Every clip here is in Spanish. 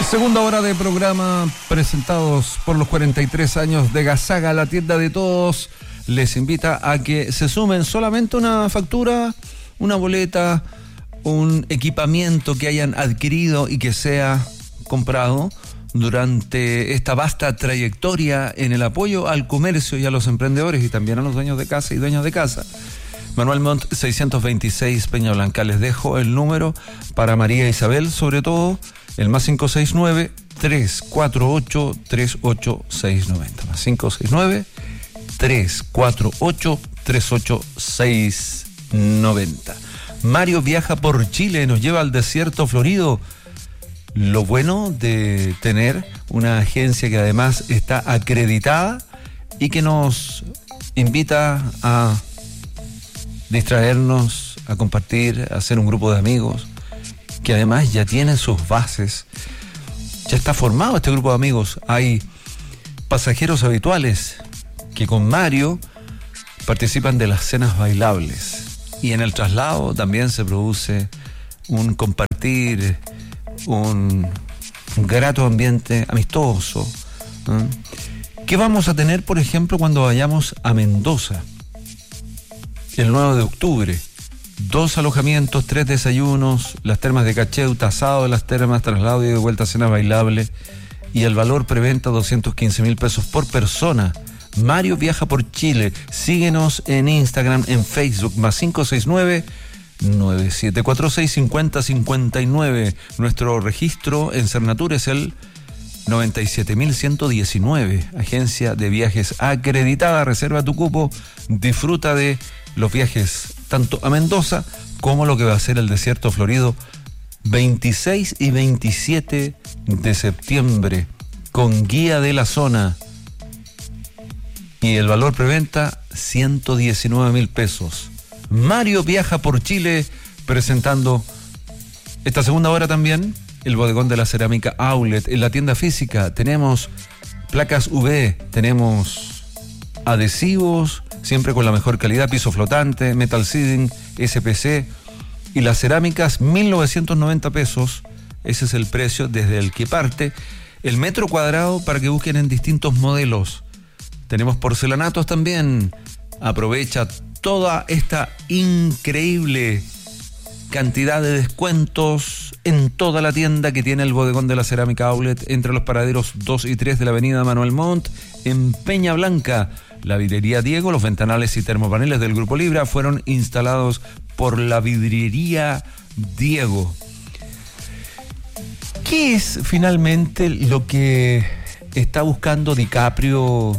Segunda hora de programa presentados por los 43 años de Gasaga, la tienda de todos. Les invita a que se sumen solamente una factura, una boleta, un equipamiento que hayan adquirido y que sea comprado durante esta vasta trayectoria en el apoyo al comercio y a los emprendedores y también a los dueños de casa y dueñas de casa. Manuel Montt 626 Peña Blanca. Les dejo el número para María Isabel, sobre todo el más 569-348-38690. Más 569-348-38690. Mario viaja por Chile, nos lleva al desierto florido. Lo bueno de tener una agencia que además está acreditada y que nos invita a distraernos, a compartir, a hacer un grupo de amigos que además ya tienen sus bases. Ya está formado este grupo de amigos. Hay pasajeros habituales que con Mario participan de las cenas bailables. Y en el traslado también se produce un compartir, un grato ambiente amistoso. ¿Qué vamos a tener, por ejemplo, cuando vayamos a Mendoza? El 9 de octubre. 2 alojamientos, 3 desayunos, las termas de Cacheuta, asado de las termas, traslado y de vuelta a cena bailable. Y el valor preventa 215,000 pesos por persona. Mario viaja por Chile. Síguenos en Instagram, en Facebook, más 569-9746-5059. Nuestro registro en Cernatur es el 97.119. Agencia de viajes acreditada. Reserva tu cupo. Disfruta de los viajes tanto a Mendoza como lo que va a ser el desierto florido 26 y 27 de septiembre con guía de la zona. Y el valor preventa 119,000 pesos. Mario viaja por Chile presentando esta segunda hora también el bodegón de la cerámica Outlet. En la tienda física tenemos placas UV, tenemos adhesivos, siempre con la mejor calidad, piso flotante, metal seeding, SPC y las cerámicas 1.990 pesos. Ese es el precio desde el que parte el metro cuadrado para que busquen en distintos modelos. Tenemos porcelanatos también. Aprovecha toda esta increíble cantidad de descuentos en toda la tienda que tiene el bodegón de la cerámica Outlet entre los paraderos 2 y 3 de la avenida Manuel Montt en Peña Blanca. La vidriería Diego, los ventanales y termopaneles del Grupo Libra fueron instalados por la vidriería Diego. ¿Qué es finalmente lo que está buscando DiCaprio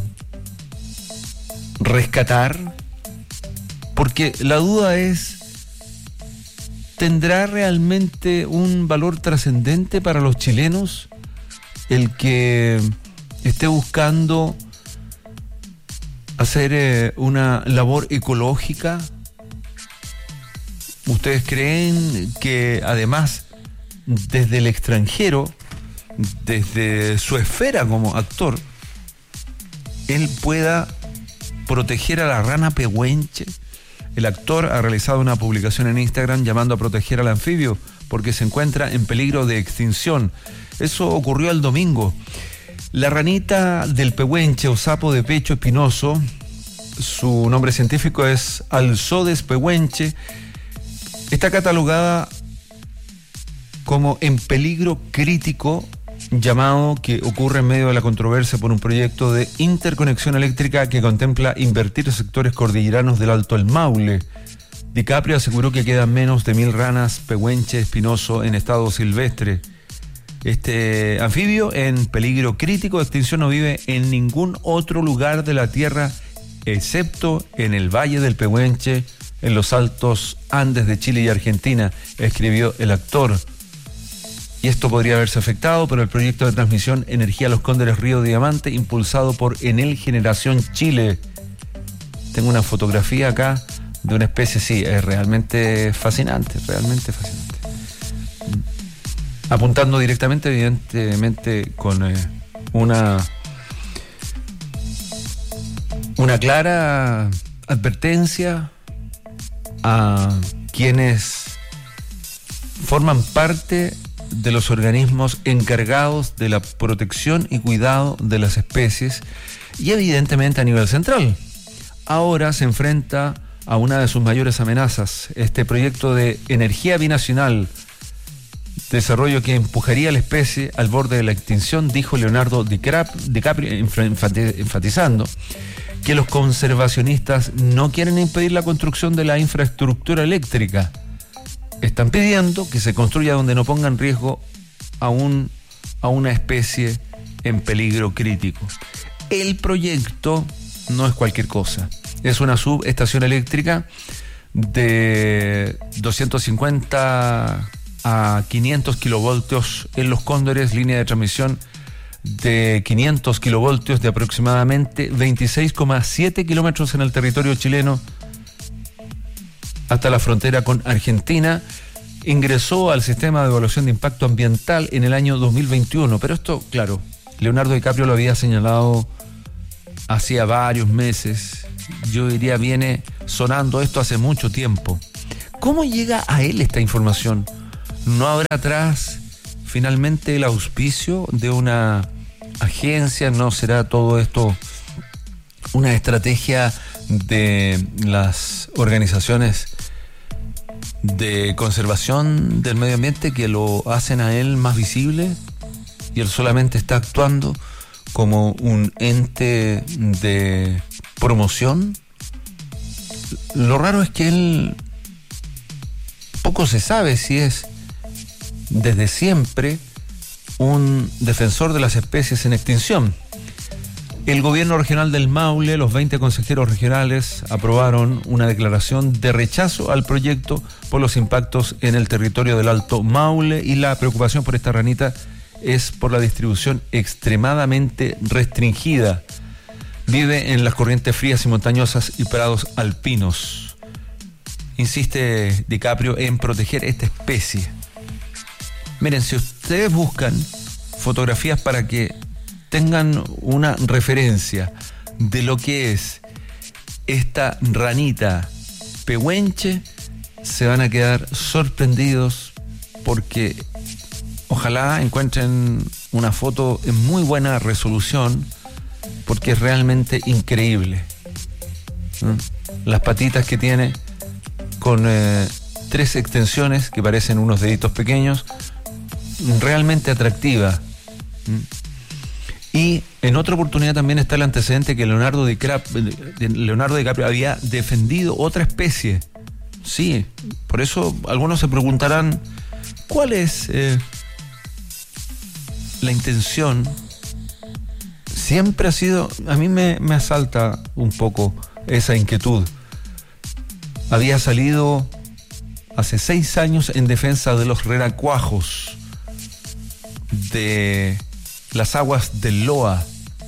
rescatar? Porque la duda es, ¿tendrá realmente un valor trascendente para los chilenos el que esté buscando hacer una labor ecológica? ¿Ustedes creen que además desde el extranjero, desde su esfera como actor, él pueda proteger a la rana pehuenche? El actor ha realizado una publicación en Instagram llamando a proteger al anfibio porque se encuentra en peligro de extinción. Eso ocurrió el domingo. La ranita del pehuenche o sapo de pecho espinoso, su nombre científico es Alzodes pehuenche, está catalogada como en peligro crítico, llamado que ocurre en medio de la controversia por un proyecto de interconexión eléctrica que contempla invertir sectores cordilleranos del Alto el Maule. DiCaprio aseguró que quedan menos de 1.000 ranas pehuenche espinoso en estado silvestre. Este anfibio en peligro crítico de extinción no vive en ningún otro lugar de la Tierra excepto en el Valle del Pehuenche, en los altos Andes de Chile y Argentina, escribió el actor. Y esto podría haberse afectado por el proyecto de transmisión Energía Los Cóndores Río Diamante, impulsado por Enel Generación Chile. Tengo una fotografía acá de una especie, sí, es realmente fascinante, apuntando directamente, evidentemente, con una clara advertencia a quienes forman parte de los organismos encargados de la protección y cuidado de las especies y evidentemente a nivel central. Ahora se enfrenta a una de sus mayores amenazas, este proyecto de energía binacional, desarrollo que empujaría a la especie al borde de la extinción, dijo Leonardo DiCaprio, enfatizando que los conservacionistas no quieren impedir la construcción de la infraestructura eléctrica. Están pidiendo que se construya donde no ponga en riesgo a una especie en peligro crítico. El proyecto no es cualquier cosa. Es una subestación eléctrica de 250 a 500 kilovoltios en Los Cóndores, línea de transmisión de 500 kilovoltios de aproximadamente 26,7 kilómetros en el territorio chileno hasta la frontera con Argentina. Ingresó al sistema de evaluación de impacto ambiental en el año 2021, pero esto, claro, Leonardo DiCaprio lo había señalado hacía varios meses. Yo diría, viene sonando esto hace mucho tiempo. ¿Cómo llega a él esta información? ¿No habrá atrás finalmente el auspicio de una agencia? ¿No será todo esto una estrategia de las organizaciones de conservación del medio ambiente que lo hacen a él más visible y él solamente está actuando como un ente de promoción? Lo raro es que él, poco se sabe si es desde siempre un defensor de las especies en extinción. El gobierno regional del Maule, los 20 consejeros regionales aprobaron una declaración de rechazo al proyecto por los impactos en el territorio del Alto Maule, y la preocupación por esta ranita es por la distribución extremadamente restringida. Vive en las corrientes frías y montañosas y prados alpinos. Insiste DiCaprio en proteger esta especie. Miren, si ustedes buscan fotografías para que tengan una referencia de lo que es esta ranita pehuenche, se van a quedar sorprendidos, porque ojalá encuentren una foto en muy buena resolución, porque es realmente increíble. Las patitas que tiene con 3 extensiones que parecen unos deditos pequeños, realmente atractiva. Y en otra oportunidad también está el antecedente que Leonardo DiCaprio había defendido otra especie. Sí, por eso algunos se preguntarán cuál es la intención. Siempre ha sido, a mí me asalta un poco esa inquietud. Había salido hace 6 años en defensa de los renacuajos de las aguas del Loa.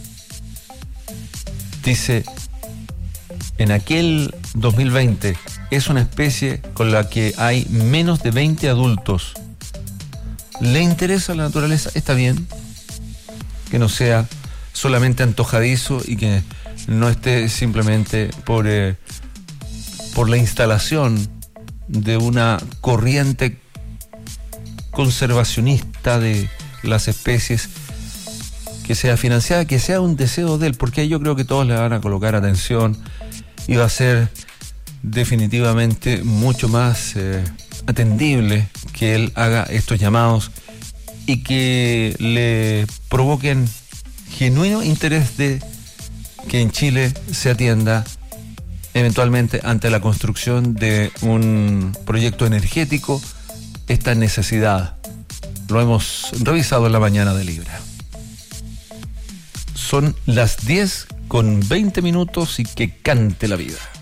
Dice, en aquel 2020 es una especie con la que hay menos de 20 adultos. ¿Le interesa la naturaleza? Está bien que no sea solamente antojadizo y que no esté simplemente por la instalación de una corriente conservacionista de las especies que sea financiada, que sea un deseo de él, porque yo creo que todos le van a colocar atención y va a ser definitivamente mucho más atendible que él haga estos llamados y que le provoquen genuino interés de que en Chile se atienda eventualmente ante la construcción de un proyecto energético esta necesidad. Lo hemos revisado en la mañana de Libra. Son las 10:20 y que cante la vida.